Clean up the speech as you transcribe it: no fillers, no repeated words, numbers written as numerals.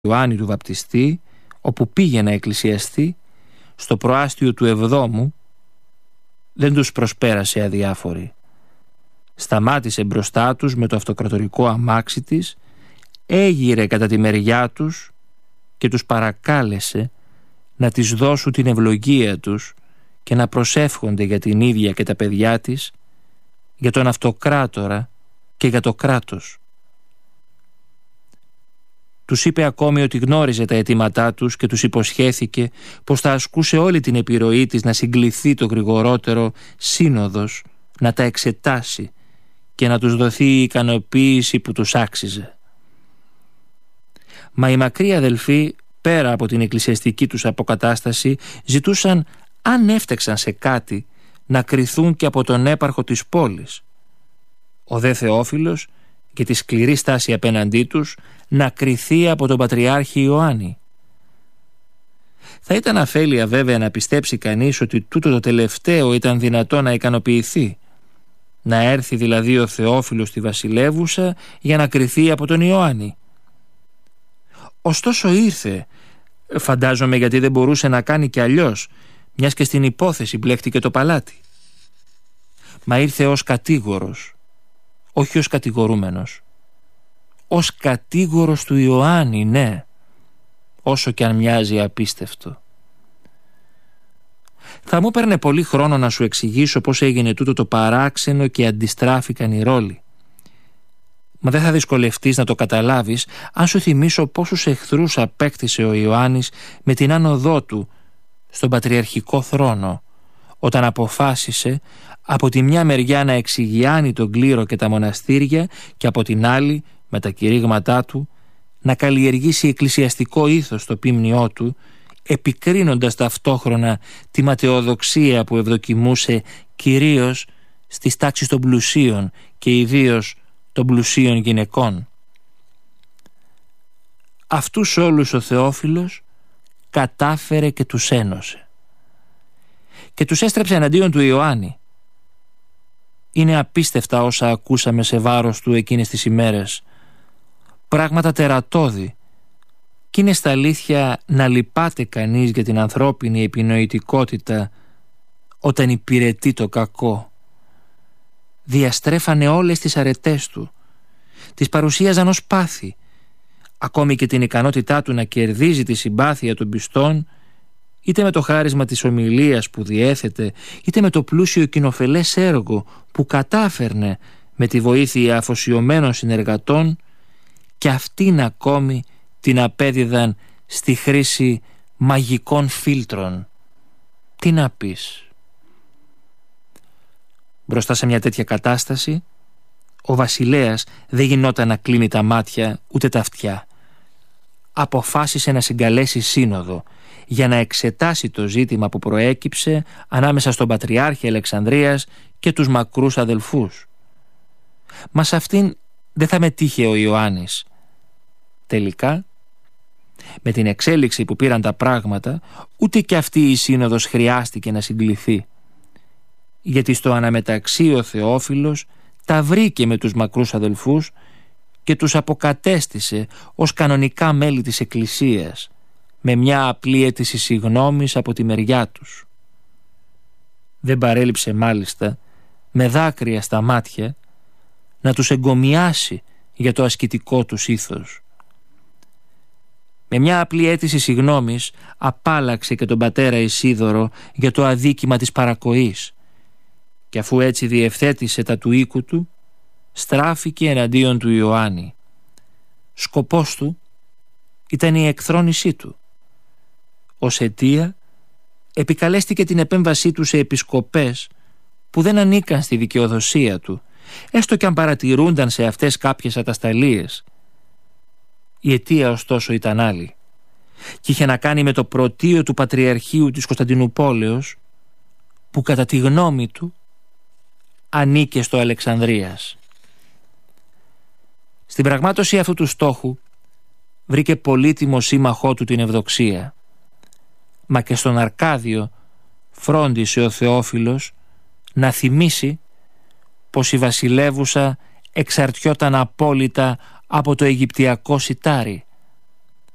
Ιωάννη του Βαπτιστή, όπου πήγε να εκκλησιαστεί, στο προάστιο του Εβδόμου, δεν τους προσπέρασε αδιάφορη. Σταμάτησε μπροστά τους με το αυτοκρατορικό αμάξι της, έγειρε κατά τη μεριά τους και τους παρακάλεσε να της δώσουν την ευλογία τους και να προσεύχονται για την ίδια και τα παιδιά της, για τον αυτοκράτορα και για το κράτος. Τους είπε ακόμη ότι γνώριζε τα αιτήματά τους και τους υποσχέθηκε πως θα ασκούσε όλη την επιρροή της να συγκληθεί το γρηγορότερο σύνοδος, να τα εξετάσει και να τους δοθεί η ικανοποίηση που τους άξιζε. Μα οι μακρύ αδελφοί, πέρα από την εκκλησιαστική τους αποκατάσταση, ζητούσαν, αν έφτεξαν σε κάτι, να κριθούν και από τον έπαρχο της πόλης. Ο δε Θεόφιλος, και τη σκληρή στάση απέναντί τους, να κριθεί από τον Πατριάρχη Ιωάννη. Θα ήταν αφέλεια βέβαια να πιστέψει κανείς ότι τούτο το τελευταίο ήταν δυνατό να ικανοποιηθεί. Να έρθει δηλαδή ο Θεόφιλος στη βασιλεύουσα για να κριθεί από τον Ιωάννη. Ωστόσο ήρθε, φαντάζομαι γιατί δεν μπορούσε να κάνει κι αλλιώς, μιας και στην υπόθεση μπλέχτηκε το παλάτι. Μα ήρθε ως κατήγορος, όχι ως κατηγορούμενος. Ως κατήγορος του Ιωάννη, ναι, όσο κι αν μοιάζει απίστευτο. Θα μου παίρνε πολύ χρόνο να σου εξηγήσω πώς έγινε τούτο το παράξενο και αντιστράφηκαν οι ρόλοι. Μα δεν θα δυσκολευτείς να το καταλάβεις αν σου θυμίσω πόσους εχθρούς απέκτησε ο Ιωάννης με την άνοδό του στον πατριαρχικό θρόνο, όταν αποφάσισε από τη μια μεριά να εξηγιάνει τον κλήρο και τα μοναστήρια και από την άλλη, με τα κηρύγματά του, να καλλιεργήσει εκκλησιαστικό ήθος στο ποίμνιό του, επικρίνοντας ταυτόχρονα τη ματαιοδοξία που ευδοκιμούσε κυρίως στις τάξεις των πλουσίων και ιδίως των πλουσίων γυναικών. Αυτούς όλους ο Θεόφιλος κατάφερε και τους ένωσε. Και τους έστρεψε εναντίον του Ιωάννη. Είναι απίστευτα όσα ακούσαμε σε βάρος του εκείνες τις ημέρες. Πράγματα τερατώδη. Κι είναι στα αλήθεια να λυπάται κανείς για την ανθρώπινη επινοητικότητα όταν υπηρετεί το κακό. Διαστρέφανε όλες τις αρετές του. Τις παρουσίαζαν ως πάθη. Ακόμη και την ικανότητά του να κερδίζει τη συμπάθεια των πιστών, είτε με το χάρισμα της ομιλίας που διέθετε, είτε με το πλούσιο κοινοφελές έργο που κατάφερνε με τη βοήθεια αφοσιωμένων συνεργατών, και αυτήν ακόμη την απέδιδαν στη χρήση μαγικών φίλτρων. Τι να πεις? Μπροστά σε μια τέτοια κατάσταση, ο βασιλέας δεν γινόταν να κλείνει τα μάτια ούτε τα αυτιά. Αποφάσισε να συγκαλέσει σύνοδο για να εξετάσει το ζήτημα που προέκυψε ανάμεσα στον Πατριάρχη Αλεξανδρίας και τους μακρούς αδελφούς. Μα σε αυτήν δεν θα μετήχε ο Ιωάννης. Τελικά, με την εξέλιξη που πήραν τα πράγματα, ούτε και αυτή η σύνοδος χρειάστηκε να συγκληθεί. Γιατί στο αναμεταξύ ο Θεόφιλος τα βρήκε με τους μακρούς αδελφούς και τους αποκατέστησε ως κανονικά μέλη της Εκκλησίας, με μια απλή αίτηση συγγνώμης από τη μεριά τους. Δεν παρέλειψε μάλιστα, με δάκρυα στα μάτια, να τους εγκομιάσει για το ασκητικό τους ήθος. Με μια απλή αίτηση συγγνώμης απάλαξε και τον πατέρα Ισίδωρο για το αδίκημα της παρακοής, και αφού έτσι διευθέτησε τα του οίκου του, στράφηκε εναντίον του Ιωάννη. Σκοπός του ήταν η εκθρόνησή του. Ως αιτία επικαλέστηκε την επέμβασή του σε επισκοπές που δεν ανήκαν στη δικαιοδοσία του, έστω και αν παρατηρούνταν σε αυτές κάποιες ατασταλίες. Η αιτία ωστόσο ήταν άλλη και είχε να κάνει με το πρωτείο του Πατριαρχείου της Κωνσταντινουπόλεως, που κατά τη γνώμη του ανήκε στο Αλεξανδρίας. Στην πραγμάτωση αυτού του στόχου βρήκε πολύτιμο σύμμαχό του την Ευδοξία. Μα και στον Αρκάδιο φρόντισε ο Θεόφιλος να θυμίσει πως η βασιλεύουσα εξαρτιόταν απόλυτα από το Αιγυπτιακό σιτάρι.